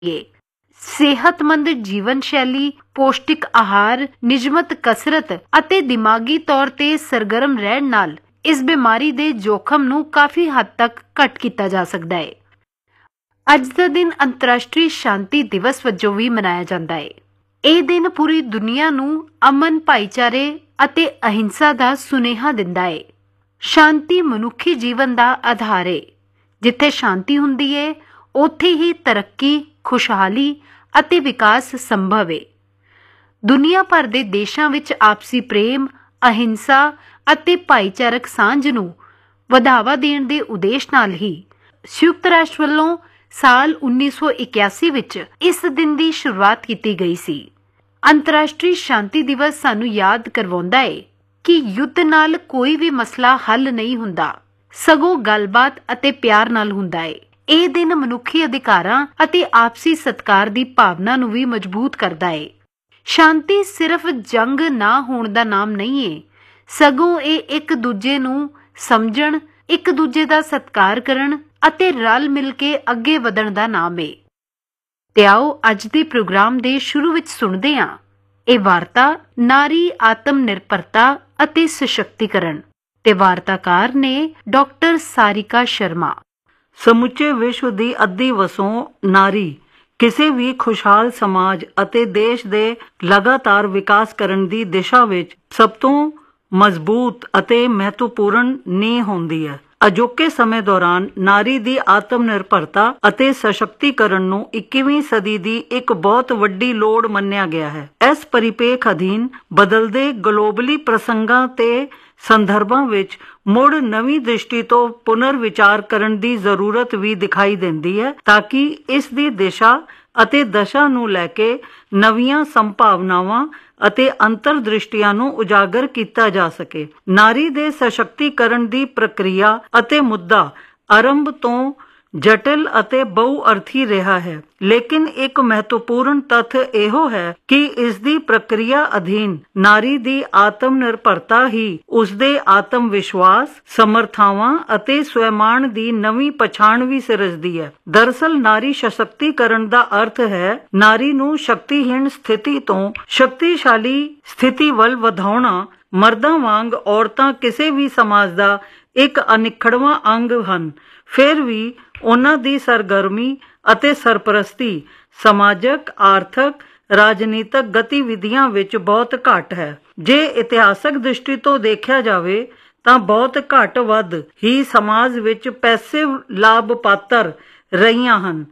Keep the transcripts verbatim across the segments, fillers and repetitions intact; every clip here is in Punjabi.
ਸਿਹਤਮੰਦ ਜੀਵਨ ਸ਼ੈਲੀ, ਪੌਸ਼ਟਿਕ ਆਹਾਰ, ਨਿਯਮਤ ਕਸਰਤ ਅਤੇ ਦਿਮਾਗੀ ਤੌਰ ਤੇ ਸਰਗਰਮ ਰਹਿਣ ਨਾਲ ਇਸ ਬਿਮਾਰੀ ਦੇ ਜੋਖਮ ਨੂੰ ਕਾਫੀ ਹੱਦ ਤੱਕ ਘੱਟ ਕੀਤਾ ਜਾ ਸਕਦਾ ਹੈ। ਅੱਜ ਦਾ ਦਿਨ ਅੰਤਰਰਾਸ਼ਟਰੀ ਸ਼ਾਂਤੀ ਦਿਵਸ ਵਜੋਂ ਵੀ ਮਨਾਇਆ ਜਾਂਦਾ ਹੈ। ਇਹ ਦਿਨ ਪੂਰੀ ਦੁਨੀਆ ਨੂੰ ਅਮਨ, ਭਾਈਚਾਰੇ ਅਤੇ ਅਹਿੰਸਾ ਦਾ ਸੁਨੇਹਾ ਦਿੰਦਾ ਹੈ। ਸ਼ਾਂਤੀ ਮਨੁੱਖੀ ਜੀਵਨ ਦਾ ਆਧਾਰ ਹੈ। ਜਿੱਥੇ ਸ਼ਾਂਤੀ ਹੁੰਦੀ ਹੈ ਉੱਥੇ ਹੀ ਤਰੱਕੀ, ਖੁਸ਼ਹਾਲੀ ਅਤੇ ਵਿਕਾਸ ਸੰਭਵ ਹੈ। ਦੁਨੀਆ ਭਰ ਦੇ ਦੇਸ਼ਾਂ ਵਿੱਚ ਆਪਸੀ ਪ੍ਰੇਮ, ਅਹਿੰਸਾ ਅਤੇ ਭਾਈਚਾਰਕ ਸਾਂਝ ਨੂੰ ਵਧਾਵਾ ਦੇਣ ਦੇ ਉਦੇਸ਼ ਨਾਲ ਹੀ ਸੰਯੁਕਤ ਰਾਸ਼ਟਰ ਵੱਲੋਂ ਸਾਲ ਉੱਨੀ ਸੌ ਇਕਿਆਸੀ ਵਿੱਚ ਇਸ ਦਿਨ ਦੀ ਸ਼ੁਰੂਆਤ ਕੀਤੀ ਗਈ ਸੀ। ਅੰਤਰਰਾਸ਼ਟਰੀ ਸ਼ਾਂਤੀ ਦਿਵਸ ਸਾਨੂੰ ਯਾਦ ਕਰਵਾਉਂਦਾ ਹੈ ਕਿ ਯੁੱਧ ਨਾਲ ਕੋਈ ਵੀ ਮਸਲਾ ਹੱਲ ਨਹੀਂ ਹੁੰਦਾ, ਸਗੋਂ ਗੱਲਬਾਤ ਅਤੇ ਪਿਆਰ ਨਾਲ ਹੁੰਦਾ ਹੈ। ਇਹ ਦਿਨ ਮਨੁੱਖੀ ਅਧਿਕਾਰਾਂ ਅਤੇ ਆਪਸੀ ਸਤਿਕਾਰ ਦੀ ਭਾਵਨਾ ਨੂੰ ਵੀ ਮਜ਼ਬੂਤ ਕਰਦਾ ਹੈ। ਸ਼ਾਂਤੀ ਸਿਰਫ ਜੰਗ ਨਾ ਹੋਣ ਦਾ ਨਾਮ ਨਹੀਂ ਹੈ, ਸਗੋਂ ਇਹ ਇੱਕ ਦੂਜੇ ਨੂੰ ਸਮਝਣ, ਇੱਕ ਦੂਜੇ ਦਾ ਸਤਿਕਾਰ ਕਰਨ ਅਤੇ ਰਲ ਮਿਲ ਕੇ ਅੱਗੇ ਵਧਣ ਦਾ ਨਾਮ ਹੈ। ਤੇ ਆਓ ਅੱਜ ਦੇ ਪ੍ਰੋਗਰਾਮ ਦੇ ਸ਼ੁਰੂ ਵਿੱਚ ਸੁਣਦੇ ਹਾਂ ਇਹ ਵਾਰਤਾ ਨਾਰੀ ਆਤਮ ਨਿਰਭਰਤਾ ਅਤੇ ਸਸ਼ਕਤੀਕਰਨ ਤੇ ਵਾਰਤਾਕਾਰ ਨੇ ਡਾਕਟਰ ਸਾਰਿਕਾ ਸ਼ਰਮਾ। ਸਮੁੱਚੇ ਵਿਸ਼ਵ ਦੀ ਅੱਧੀ ਵਸੋਂ ਨਾਰੀ ਕਿਸੇ ਵੀ ਖੁਸ਼ਹਾਲ ਸਮਾਜ ਅਤੇ ਦੇਸ਼ ਦੇ ਲਗਾਤਾਰ ਵਿਕਾਸ ਕਰਨ ਦੀ ਦਿਸ਼ਾ ਵਿੱਚ ਸਭ ਤੋਂ ਮਜ਼ਬੂਤ ਅਤੇ ਮਹੱਤਵਪੂਰਨ ਨੀਂਹ ਹੁੰਦੀ ਹੈ। ਅਜੋਕੇ ਸਮੇਂ ਦੌਰਾਨ ਨਾਰੀ ਦੀ ਆਤਮ ਨਿਰਭਰਤਾ ਅਤੇ ਸਸ਼ਕਤੀਕਰਨ ਨੂੰ ਇੱਕੀਵੀਂ ਸਦੀ ਦੀ ਇੱਕ ਬਹੁਤ ਵੱਡੀ ਲੋੜ ਮੰਨਿਆ ਗਿਆ ਹੈ। ਇਸ ਪਰਿਪੇਖ ਅਧੀਨ ਬਦਲਦੇ ਗਲੋਬਲੀ ਪ੍ਰਸੰਗਾਂ ਤੇ ਸੰਦਰਭਾਂ ਵਿੱਚ ਮੁੜ ਨਵੀਂ ਦ੍ਰਿਸ਼ਟੀ ਤੋਂ ਪੁਨਰ ਵਿਚਾਰ ਕਰਨ ਦੀ ਜ਼ਰੂਰਤ ਵੀ ਦਿਖਾਈ ਦਿੰਦੀ ਹੈ, ਤਾਂ ਕਿ ਇਸ ਦੀ ਦਿਸ਼ਾ ਅਤੇ ਦਸ਼ਾ ਨੂੰ ਲੈ ਕੇ ਨਵੀਆਂ ਸੰਭਾਵਨਾਵਾਂ ਅਤੇ ਅੰਤਰ ਦ੍ਰਿਸ਼ਟੀਆਂ ਨੂੰ ਉਜਾਗਰ ਕੀਤਾ ਜਾ ਸਕੇ। ਨਾਰੀ ਦੇ ਸਸ਼ਕਤੀਕਰਨ ਦੀ ਪ੍ਰਕਿਰਿਆ ਅਤੇ ਮੁੱਦਾ ਆਰੰਭ ਤੋਂ ਜਟਿਲ ਅਤੇ ਬਹੁਅਰਥੀ ਰਿਹਾ ਹੈ, ਲੇਕਿਨ ਇੱਕ ਮਹੱਤਵਪੂਰਨ ਤੱਥ ਇਹੋ ਹੈ ਕਿ ਇਸ ਦੀ ਪ੍ਰਕਿਰਿਆ ਅਧੀਨ ਨਾਰੀ ਦੀ ਆਤਮ ਨਿਰਭਰਤਾ ਹੀ ਉਸਦੇ ਆਤਮ ਵਿਸ਼ਵਾਸ, ਸਮਰਥਾਵਾਂ ਅਤੇ ਸਵੈਮਾਣ ਦੀ ਨਵੀਂ ਪਛਾਣ ਵੀ ਸਿਰਜਦੀ ਹੈ। ਦਰਅਸਲ ਨਾਰੀ ਸਸ਼ਕਤੀਕਰਨ ਦਾ ਅਰਥ ਹੈ ਨਾਰੀ ਨੂੰ ਸ਼ਕਤੀਹੀਣ ਸਥਿਤੀ ਤੋਂ ਸ਼ਕਤੀਸ਼ਾਲੀ ਸਥਿਤੀ ਵੱਲ ਵਧਾਉਣਾ। ਮਰਦਾਂ ਵਾਂਗ ਔਰਤਾਂ ਕਿਸੇ ਵੀ ਸਮਾਜ ਦਾ ਇੱਕ ਅਨਿੱਖੜਵਾਂ ਅੰਗ ਹਨ, ਫਿਰ ਵੀ ਉਹਨਾਂ ਦੀ ਸਰਗਰਮੀ ਅਤੇ ਸਰਪ੍ਰਸਤੀ ਸਮਾਜਕ, ਆਰਥਕ, ਰਾਜਨੀਤਕ ਗਤੀਵਿਧੀਆਂ ਵਿੱਚ ਬਹੁਤ ਘੱਟ ਹੈ। ਜੇ ਇਤਿਹਾਸਕ ਦ੍ਰਿਸ਼ਟੀ ਤੋਂ ਦੇਖਿਆ ਜਾਵੇ ਤਾਂ ਬਹੁਤ ਘੱਟ ਵੱਧ ਹੀ ਸਮਾਜ ਵਿੱਚ ਪੈਸਿਵ ਲਾਭ ਪਾਤਰ ਰਹੀਆਂ ਹਨ।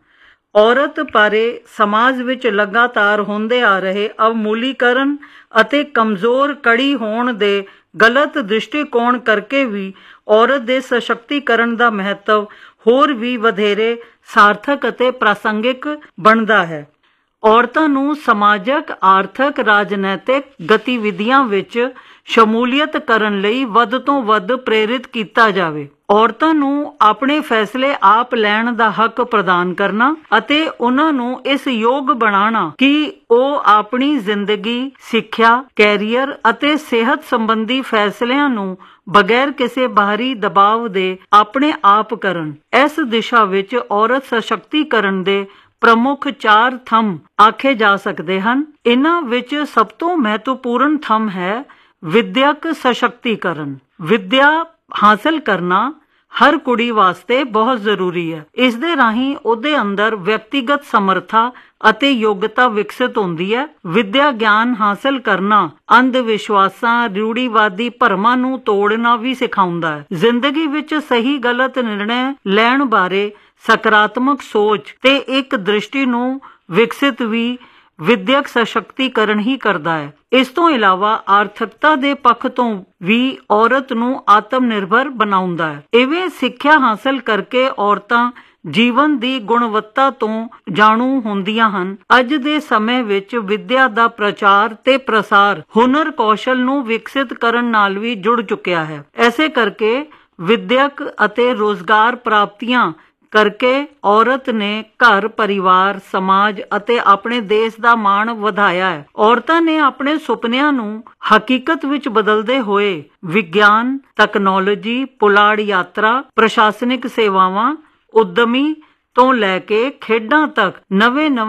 ਔਰਤ ਬਾਰੇ ਸਮਾਜ ਵਿੱਚ ਲਗਾਤਾਰ ਹੁੰਦੇ ਆ ਰਹੇ ਅਵਮੂਲੀਕਰਨ ਅਤੇ ਕਮਜ਼ੋਰ ਕੜੀ ਹੋਣ ਦੇ ਗਲਤ ਦ੍ਰਿਸ਼ਟੀਕੋਣ ਕਰਕੇ ਵੀ ਔਰਤ ਦੇ ਸਸ਼ਕਤੀਕਰਨ ਦਾ ਮਹੱਤਵ ਹੋਰ ਵੀ ਵਧੇਰੇ ਸਾਰਥਕ ਅਤੇ ਪ੍ਰਾਸੰਗਿਕ ਬਣਦਾ ਹੈ। ਔਰਤਾਂ ਨੂੰ ਸਮਾਜਕ, ਆਰਥਕ, ਰਾਜਨੀਤਿਕ ਗਤੀਵਿਧੀਆਂ ਵਿੱਚ ਸ਼ਮੂਲੀਅਤ ਕਰਨ ਲਈ ਵੱਧ ਤੋਂ ਵੱਧ ਪ੍ਰੇਰਿਤ ਕੀਤਾ ਜਾਵੇ। ਔਰਤਾਂ ਨੂੰ ਆਪਣੇ ਫੈਸਲੇ ਆਪ ਲੈਣ ਦਾ ਹੱਕ ਪ੍ਰਦਾਨ ਕਰਨਾ ਅਤੇ ਉਹਨਾਂ ਨੂੰ ਇਸ ਯੋਗ ਬਣਾਉਣਾ ਕਿ ਉਹ ਆਪਣੀ ਜ਼ਿੰਦਗੀ, ਸਿੱਖਿਆ, ਕੈਰੀਅਰ ਅਤੇ ਸਿਹਤ ਸੰਬੰਧੀ ਫੈਸਲਿਆਂ ਨੂੰ ਬਗੈਰ ਕਿਸੇ ਬਾਹਰੀ ਦਬਾਅ ਦੇ ਆਪਣੇ ਆਪ ਕਰਨ। ਇਸ ਦਿਸ਼ਾ ਵਿੱਚ ਔਰਤ ਸਸ਼ਕਤੀਕਰਨ ਦੇ ਪ੍ਰਮੁੱਖ ਚਾਰ ਥੰਮ ਆਖੇ ਜਾ ਸਕਦੇ ਹਨ। ਇਹਨਾਂ ਵਿੱਚ ਸਭ ਤੋਂ ਮਹੱਤਵਪੂਰਨ ਥੰਮ ਹੈ ਵਿਦਿਅਕ ਸਸ਼ਕਤੀਕਰਨ। ਵਿਦਿਆ ਹਾਸਲ ਕਰਨਾ ਹਰ ਕੁੜੀ ਵਾਸਤੇ ਬਹੁਤ ਜ਼ਰੂਰੀ ਹੈ। ਇਸ ਦੇ ਰਾਹੀਂ ਉਹਦੇ ਅੰਦਰ ਵਿਅਕਤੀਗਤ ਸਮਰੱਥਾ ਅਤੇ ਯੋਗਤਾ ਵਿਕਸਿਤ ਹੁੰਦੀ ਹੈ। ਵਿਦਿਆ ਗਿਆਨ ਹਾਸਲ ਕਰਨਾ ਅੰਧ ਵਿਸ਼ਵਾਸਾਂ, ਰੂੜੀਵਾਦੀ ਭਰਮਾਂ ਨੂੰ ਤੋੜਨਾ ਵੀ ਸਿਖਾਉਂਦਾ ਹੈ। ਜ਼ਿੰਦਗੀ ਵਿੱਚ ਸਹੀ ਗਲਤ ਨਿਰਣੇ ਲੈਣ ਬਾਰੇ ਸਕਾਰਾਤਮਕ ਸੋਚ ਤੇ ਇੱਕ ਦ੍ਰਿਸ਼ਟੀ ਨੂੰ ਵਿਕਸਿਤ ਵੀ ਵਿਦਿਅਕ ਸਸ਼ਕਤੀਕਰਨ ਹੀ ਕਰਦਾ ਹੈ। ਇਸ ਤੋਂ ਇਲਾਵਾ ਆਰਥਿਕਤਾ ਦੇ ਪੱਖ ਤੋਂ ਵੀ ਔਰਤ ਨੂੰ ਆਤਮ ਨਿਰਭਰ ਬਣਾਉਂਦਾ ਹੈ। ਇਵੇਂ ਸਿੱਖਿਆ ਹਾਸਲ ਕਰਕੇ ਔਰਤਾਂ ਜੀਵਨ ਦੀ ਗੁਣਵੱਤਾ ਤੋਂ ਜਾਣੂ ਹੁੰਦੀਆਂ ਹਨ। ਅੱਜ ਦੇ ਸਮੇਂ ਵਿੱਚ ਵਿਦਿਆ ਦਾ ਪ੍ਰਚਾਰ ਤੇ ਪ੍ਰਸਾਰ ਹੁਨਰ ਕੌਸ਼ਲ ਨੂੰ ਵਿਕਸਿਤ ਕਰਨ ਨਾਲ ਵੀ ਜੁੜ ਚੁੱਕਿਆ ਹੈ। ਐਸੇ ਕਰਕੇ ਵਿਦਿਅਕ ਅਤੇ ਰੋਜ਼ਗਾਰ ਪ੍ਰਾਪਤੀਆਂ ਕਰਕੇ ਔਰਤ ਨੇ ਘਰ, ਪਰਿਵਾਰ, ਸਮਾਜ ਅਤੇ ਆਪਣੇ ਦੇਸ਼ ਦਾ ਮਾਣ ਵਧਾਇਆ ਹੈ। ਔਰਤਾਂ ਨੇ ਆਪਣੇ ਸੁਪਨਿਆਂ ਨੂੰ ਹਕੀਕਤ ਵਿੱਚ ਬਦਲਦੇ ਹੋਏ ਵਿਗਿਆਨ, ਤਕਨਾਲੋਜੀ, ਪੁਲਾੜ ਯਾਤਰਾ, ਪ੍ਰਸ਼ਾਸਨਿਕ ਸੇਵਾਵਾਂ, ਉਦਮੀ ਤੋਂ ਲੈ ਕੇ ਖੇਡਾਂ ਤੱਕ ਨਵੇਂ